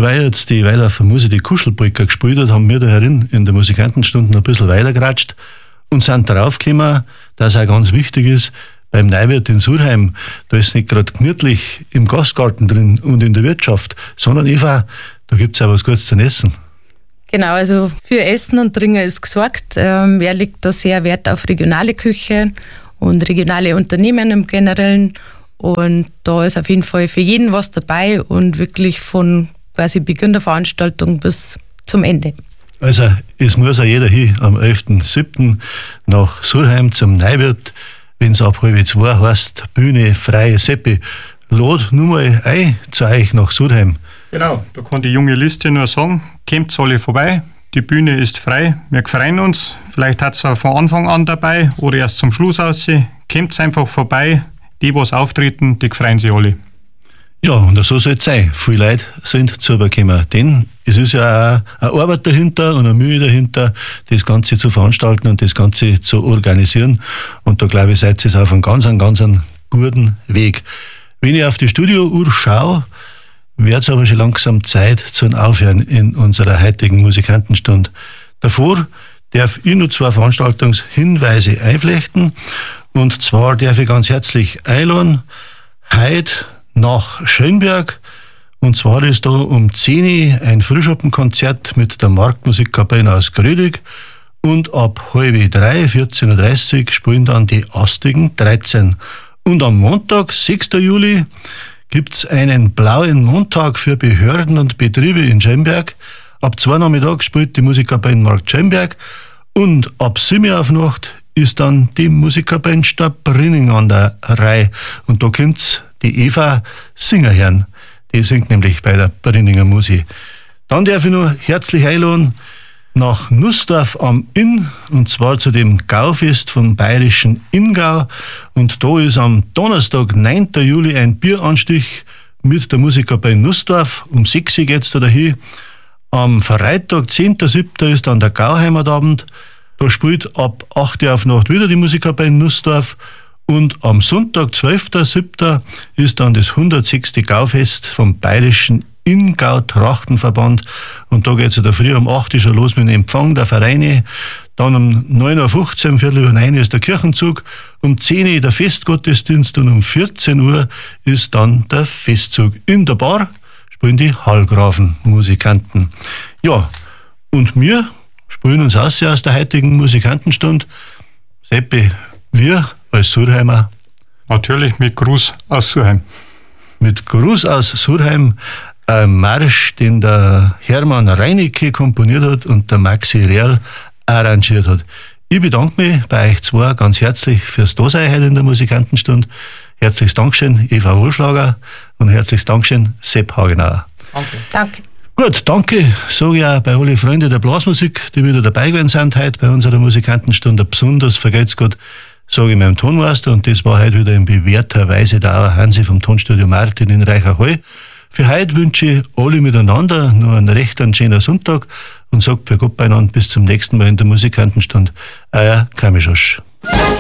Dabei jetzt die Weilafer Muse die Kuschelpolka gespielt hat, haben wir da herin in der Musikantenstunde ein bisschen weitergeratscht und sind darauf gekommen, dass auch ganz wichtig ist, beim Neuwirt in Surheim, da ist nicht gerade gemütlich im Gastgarten drin und in der Wirtschaft, sondern Eva, da gibt es auch was Gutes zu essen. Genau, also für Essen und Trinken ist gesorgt. Er legt da sehr Wert auf regionale Küche und regionale Unternehmen im Generellen. Und da ist auf jeden Fall für jeden was dabei und wirklich von quasi Beginn der Veranstaltung bis zum Ende. Also es muss auch jeder hin am 11.07. nach Surheim zum Neuwirt, wenn es ab 1:30 heißt, Bühne frei Seppi. Lad nur mal ein zu euch nach Surheim. Genau, da kann die junge Liste nur sagen, kommt alle vorbei, die Bühne ist frei, wir freuen uns, vielleicht hat es auch von Anfang an dabei oder erst zum Schluss aussehen, kommt einfach vorbei, die was auftreten, die freuen sich alle. Ja, und so soll es sein. Viele Leute sind zu bekommen, denn es ist ja auch eine Arbeit dahinter und eine Mühe dahinter, das Ganze zu veranstalten und das Ganze zu organisieren. Und da glaube ich, seid ihr auf einem ganz guten Weg. Wenn ich auf die Studiouhr schaue, wird es aber schon langsam Zeit zum Aufhören in unserer heutigen Musikantenstunde. Davor darf ich nur 2 Veranstaltungshinweise einflechten. Und zwar darf ich ganz herzlich einladen, heute nach Schönberg. Und zwar ist da um 10 Uhr ein Frühschoppenkonzert mit der Marktmusikkapelle aus Grödig. Und ab 14:30, 14:30 Uhr spielen dann die Astigen 13. Und am Montag, 6. Juli, gibt es einen blauen Montag für Behörden und Betriebe in Schönberg. Ab 2 Nachmittag spielt die Musikkapelle Markt Schönberg. Und ab 7 Uhr auf Nacht ist dann die Musikkapelle Stadt Brinning an der Reihe. Und da könnt's die Eva Singer hören. Die singt nämlich bei der Brinninger Musik. Dann darf ich noch herzlich einladen nach Nussdorf am Inn, und zwar zu dem Gaufest vom bayerischen Inngau. Und da ist am Donnerstag, 9. Juli, ein Bieranstich mit der Musikkapelle Nussdorf. Um 6 Uhr geht's da dahin. Am Freitag, 10.07. ist dann der Gauheimatabend. Da spielt ab 8 Uhr auf Nacht wieder die Musikkapelle Nussdorf. Und am Sonntag, 12.07. ist dann das 106. Gaufest vom bayerischen Inngau-Trachtenverband. Und da geht es ja da früh um 8 Uhr schon los mit dem Empfang der Vereine. Dann um 9.15 Uhr, um 9:15 ist der Kirchenzug. Um 10 Uhr der Festgottesdienst und um 14 Uhr ist dann der Festzug. In der Bar spielen die Hallgrafen-Musikanten. Ja, und wir spielen uns aus der heutigen Musikantenstunde. Seppi, wir als Surheimer. Natürlich mit Gruß aus Surheim. Mit Gruß aus Surheim, ein Marsch, den der Hermann Reinicke komponiert hat und der Maxi Real arrangiert hat. Ich bedanke mich bei euch 2 ganz herzlich fürs Dasein heute in der Musikantenstunde. Herzliches Dankeschön, Eva Wohlschlager, und herzliches Dankeschön, Sepp Hagenauer. Danke. Gut, danke, sage ich auch bei allen Freunden der Blasmusik, die wieder dabei gewesen sind heute bei unserer Musikantenstunde. Besonders vergeht's gut, sage ich meinem Tonmeister, und das war heute wieder in bewährter Weise der Hansi vom Tonstudio Martin in Reicherhall. Für heute wünsche ich alle miteinander nur einen recht schönen Sonntag und sage für Gott beieinander bis zum nächsten Mal in der Musikantenstunde. Euer Kamischosch.